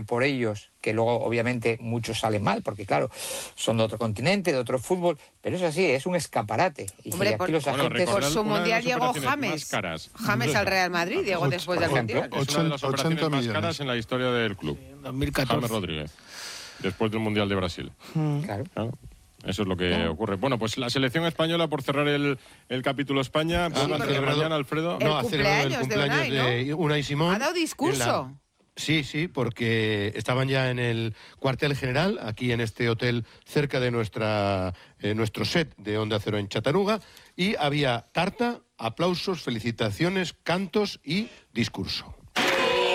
por ellos, que luego obviamente muchos salen mal, porque claro, son de otro continente, de otro fútbol, pero es así, es un escaparate. Y hombre, si aquí los agentes... por su mundial llegó James al Real Madrid, llegó después del mundial. Es una de las operaciones más caras en la historia del club. 2014. James Rodríguez, después del mundial de Brasil. Claro. Eso es lo que ocurre. Bueno, pues la selección española, por cerrar el capítulo España, pues va a celebrar mañana, Alfredo. El cumpleaños de Unai Simón. Ha dado discurso. Sí, porque estaban ya en el cuartel general, aquí en este hotel cerca de nuestro set de Onda Cero en Chatanuga, y había tarta, aplausos, felicitaciones, cantos y discurso.